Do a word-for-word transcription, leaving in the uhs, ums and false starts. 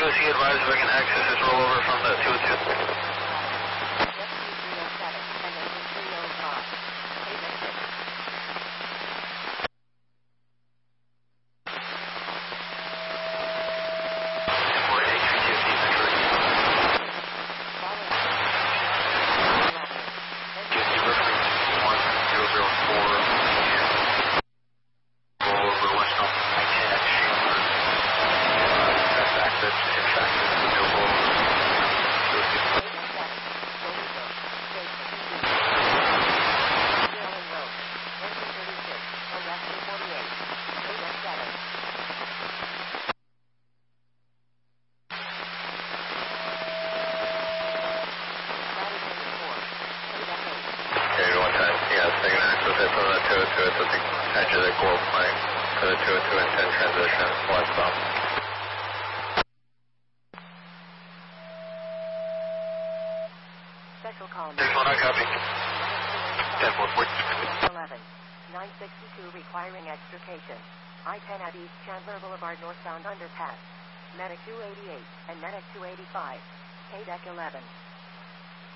U S C advised if I can access this rollover from the two oh two. nine sixty-two requiring extrication. I ten at East Chandler Boulevard northbound underpass. Medic two eighty-eight and Medic two eighty-five. K D E C eleven.